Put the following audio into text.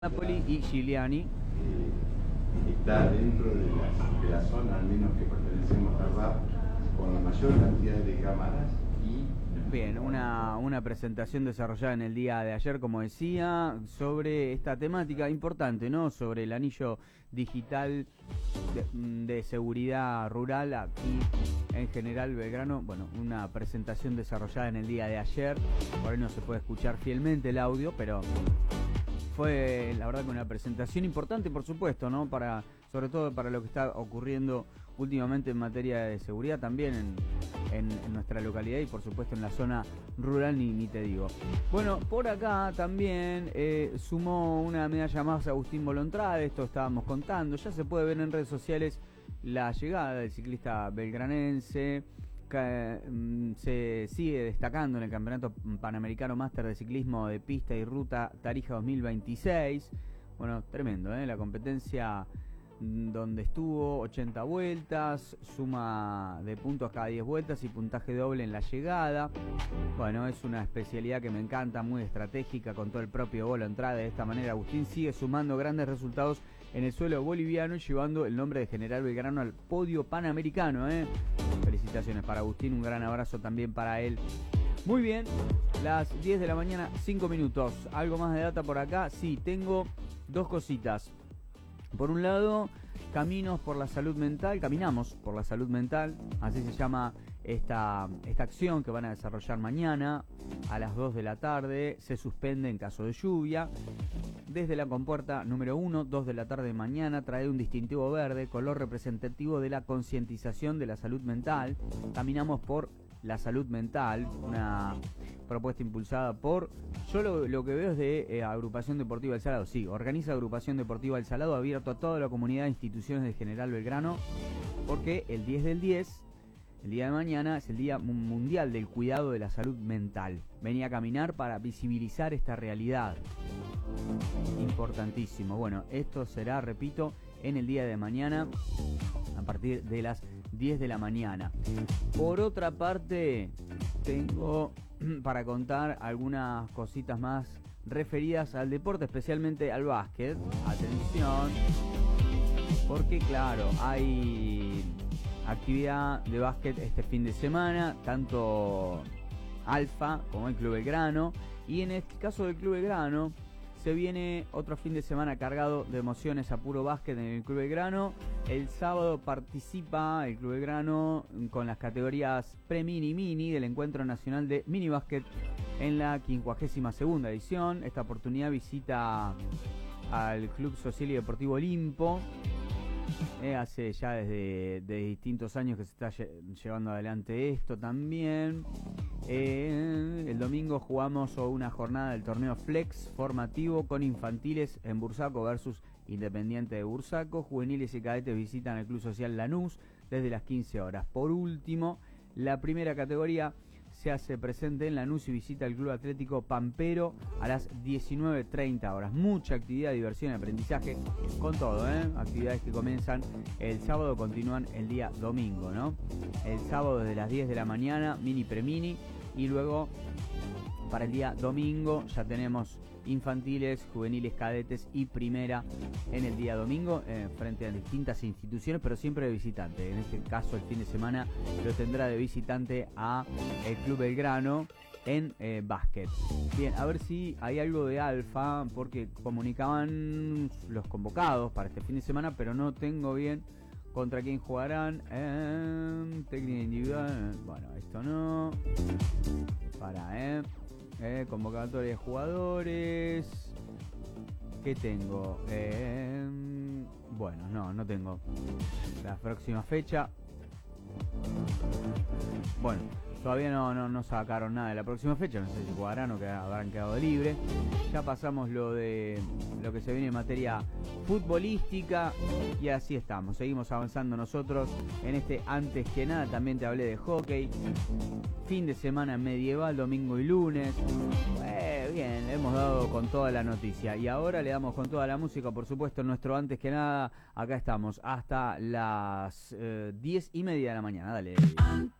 Napoli y Giuliani. Está dentro de la zona, al menos que pertenecemos a RAP, con la mayor cantidad de cámaras y... Bien, una presentación desarrollada en el día de ayer, como decía, sobre esta temática importante, ¿no? Sobre el anillo digital de seguridad rural aquí en General Belgrano. Bueno, una presentación desarrollada en el día de ayer. Por ahí no se puede escuchar fielmente el audio, pero fue la verdad que una presentación importante, por supuesto, ¿no? Sobre todo para lo que está ocurriendo últimamente en materia de seguridad también en nuestra localidad y por supuesto en la zona rural ni te digo. Bueno, por acá también sumó una medalla más Agustín Bolontrade, esto estábamos contando, ya se puede ver en redes sociales la llegada del ciclista belgranense, que se sigue destacando en el Campeonato Panamericano Máster de Ciclismo de Pista y Ruta Tarija 2026. Bueno, tremendo, la competencia donde estuvo 80 vueltas, suma de puntos cada 10 vueltas y puntaje doble en la llegada. Bueno, es una especialidad que me encanta, muy estratégica, con todo el propio Bolontrade. De esta manera Agustín sigue sumando grandes resultados en el suelo boliviano y llevando el nombre de General Belgrano al podio panamericano. Felicitaciones para Agustín, un gran abrazo también para él. Muy bien, las 10 de la mañana, 5 minutos. ¿Algo más de data por acá? Sí, tengo dos cositas. Por un lado, caminamos por la salud mental, así se llama esta acción que van a desarrollar mañana a las 2 de la tarde, se suspende en caso de lluvia. Desde la compuerta número 1, 2 de la tarde de mañana, trae un distintivo verde, color representativo de la concientización de la salud mental. Caminamos por la salud mental, una propuesta impulsada por... Yo lo que veo es de Agrupación Deportiva El Salado. Sí, organiza Agrupación Deportiva El Salado, abierto a toda la comunidad de instituciones de General Belgrano, porque el 10 del 10, el día de mañana, es el Día Mundial del Cuidado de la Salud Mental. Venía a caminar para visibilizar esta realidad. Importantísimo. Bueno, esto será, repito, en el día de mañana, a partir de las 10 de la mañana. Por otra parte, tengo para contar algunas cositas más referidas al deporte, especialmente al básquet. Atención, porque claro, hay actividad de básquet este fin de semana, tanto Alfa como el Club Belgrano, y en el caso del Club Belgrano se viene otro fin de semana cargado de emociones a puro básquet en el Club Belgrano. El sábado participa el Club Belgrano con las categorías pre-mini y mini del Encuentro Nacional de Mini Básquet en la 52ª edición. Esta oportunidad visita al Club Social y Deportivo Olimpo. Hace ya desde distintos años que se está llevando adelante esto también. El domingo jugamos una jornada del torneo Flex formativo con infantiles en Bursaco versus Independiente de Bursaco. Juveniles y cadetes visitan el Club Social Lanús desde las 15 horas. Por último, la primera categoría se hace presente en Lanús y visita el Club Atlético Pampero a las 19:30 horas. Mucha actividad, diversión y aprendizaje con todo, actividades que comienzan el sábado, continúan el día domingo, ¿no? El sábado desde las 10 de la mañana, mini pre-mini, y luego para el día domingo ya tenemos infantiles, juveniles, cadetes y primera en el día domingo frente a distintas instituciones, pero siempre de visitante. En este caso el fin de semana lo tendrá de visitante a el Club Belgrano en básquet. Bien, a ver si hay algo de Alfa, porque comunicaban los convocados para este fin de semana, pero no tengo bien contra quién jugarán. Técnica individual, bueno, esto no. Convocatoria de jugadores. ¿Qué tengo? Bueno, no tengo la próxima fecha. Bueno, todavía no sacaron nada de la próxima fecha. No sé si jugarán o que habrán quedado libre. Ya pasamos lo que se viene en materia futbolística y así estamos. Seguimos avanzando nosotros en este antes que nada. También te hablé de hockey. Fin de semana medieval, domingo y lunes. Bien, le hemos dado con toda la noticia. Y ahora le damos con toda la música, por supuesto, en nuestro antes que nada. Acá estamos hasta las 10:30 de la mañana. Dale.